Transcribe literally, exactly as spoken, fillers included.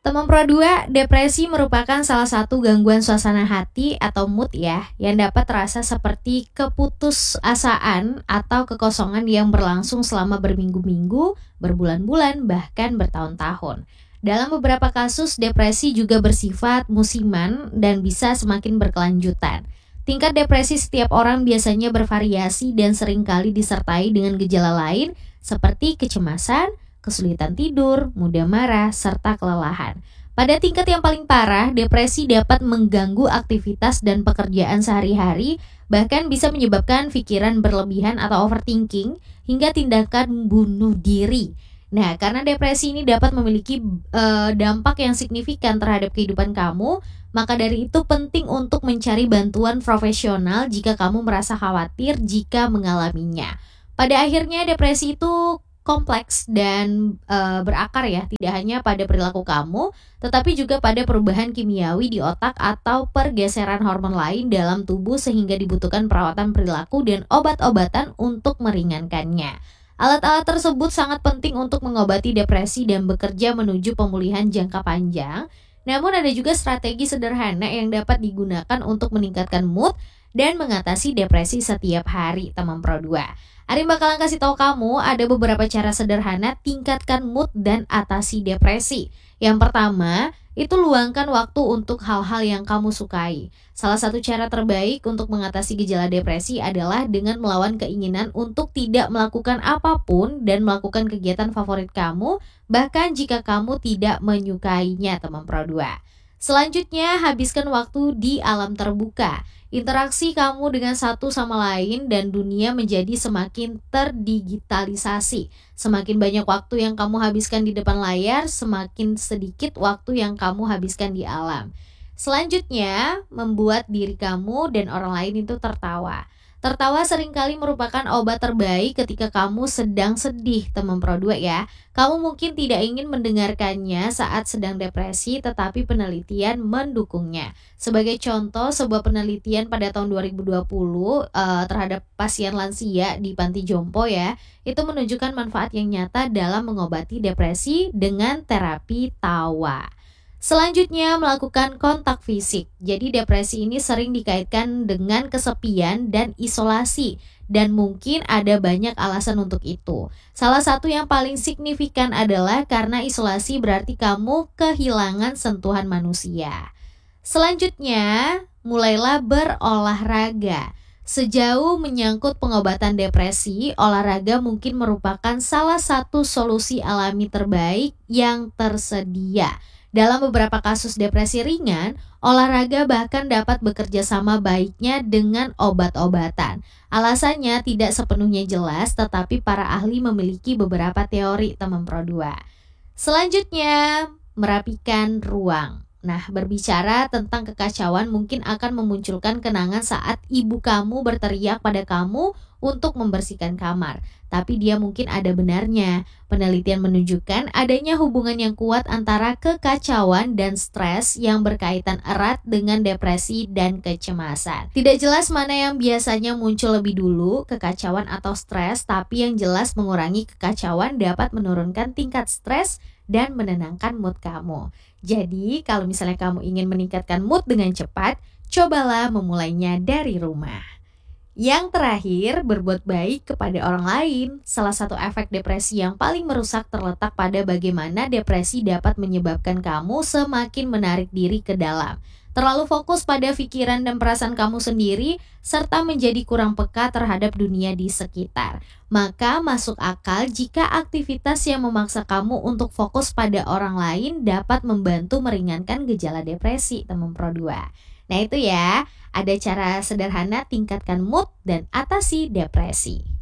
Teman Pro dua, depresi merupakan salah satu gangguan suasana hati atau mood ya, yang dapat terasa seperti keputusasaan atau kekosongan yang berlangsung selama berminggu-minggu, berbulan-bulan, bahkan bertahun-tahun. Dalam beberapa kasus, depresi juga bersifat musiman dan bisa semakin berkelanjutan. Tingkat depresi setiap orang biasanya bervariasi dan seringkali disertai dengan gejala lain seperti kecemasan, kesulitan tidur, mudah marah, serta kelelahan. Pada tingkat yang paling parah, depresi dapat mengganggu aktivitas dan pekerjaan sehari-hari, bahkan bisa menyebabkan pikiran berlebihan atau overthinking, hingga tindakan bunuh diri. Nah, karena depresi ini dapat memiliki e, dampak yang signifikan terhadap kehidupan kamu, maka dari itu penting untuk mencari bantuan profesional jika kamu merasa khawatir jika mengalaminya. Pada akhirnya, depresi itu kompleks dan e, berakar ya, tidak hanya pada perilaku kamu, tetapi juga pada perubahan kimiawi di otak atau pergeseran hormon lain dalam tubuh sehingga dibutuhkan perawatan perilaku dan obat-obatan untuk meringankannya. Alat-alat tersebut sangat penting untuk mengobati depresi dan bekerja menuju pemulihan jangka panjang. Namun ada juga strategi sederhana yang dapat digunakan untuk meningkatkan mood dan mengatasi depresi setiap hari, teman Pro dua. Arin bakalan kasih tahu kamu ada beberapa cara sederhana tingkatkan mood dan atasi depresi. Yang pertama, itu luangkan waktu untuk hal-hal yang kamu sukai. Salah satu cara terbaik untuk mengatasi gejala depresi adalah dengan melawan keinginan untuk tidak melakukan apapun dan melakukan kegiatan favorit kamu, bahkan jika kamu tidak menyukainya, teman Pro dua. Selanjutnya, habiskan waktu di alam terbuka. Interaksi kamu dengan satu sama lain dan dunia menjadi semakin terdigitalisasi. Semakin banyak waktu yang kamu habiskan di depan layar, semakin sedikit waktu yang kamu habiskan di alam. Selanjutnya, membuat diri kamu dan orang lain itu tertawa. Tertawa seringkali merupakan obat terbaik ketika kamu sedang sedih, teman Pro dua ya. Kamu mungkin tidak ingin mendengarkannya saat sedang depresi, tetapi penelitian mendukungnya. Sebagai contoh, sebuah penelitian pada tahun dua ribu dua puluh uh, terhadap pasien lansia di panti jompo ya, itu menunjukkan manfaat yang nyata dalam mengobati depresi dengan terapi tawa. Selanjutnya, melakukan kontak fisik. Jadi depresi ini sering dikaitkan dengan kesepian dan isolasi, dan mungkin ada banyak alasan untuk itu. Salah satu yang paling signifikan adalah karena isolasi berarti kamu kehilangan sentuhan manusia. Selanjutnya, mulailah berolahraga. Sejauh menyangkut pengobatan depresi, olahraga mungkin merupakan salah satu solusi alami terbaik yang tersedia. Dalam beberapa kasus depresi ringan, olahraga bahkan dapat bekerja sama baiknya dengan obat-obatan. Alasannya tidak sepenuhnya jelas, tetapi para ahli memiliki beberapa teori, teman Pro dua. Selanjutnya, merapikan ruang. Nah, berbicara tentang kekacauan mungkin akan memunculkan kenangan saat ibu kamu berteriak pada kamu untuk membersihkan kamar. Tapi dia mungkin ada benarnya. Penelitian menunjukkan adanya hubungan yang kuat antara kekacauan dan stres yang berkaitan erat dengan depresi dan kecemasan. Tidak jelas mana yang biasanya muncul lebih dulu, kekacauan atau stres, tapi yang jelas mengurangi kekacauan dapat menurunkan tingkat stres dan menenangkan mood kamu. Jadi, kalau misalnya kamu ingin meningkatkan mood dengan cepat, cobalah memulainya dari rumah. Yang terakhir, berbuat baik kepada orang lain. Salah satu efek depresi yang paling merusak terletak pada bagaimana depresi dapat menyebabkan kamu semakin menarik diri ke dalam. Terlalu fokus pada pikiran dan perasaan kamu sendiri, serta menjadi kurang peka terhadap dunia di sekitar. Maka masuk akal jika aktivitas yang memaksa kamu untuk fokus pada orang lain dapat membantu meringankan gejala depresi, teman Pro dua. Nah itu ya, ada cara sederhana tingkatkan mood dan atasi depresi.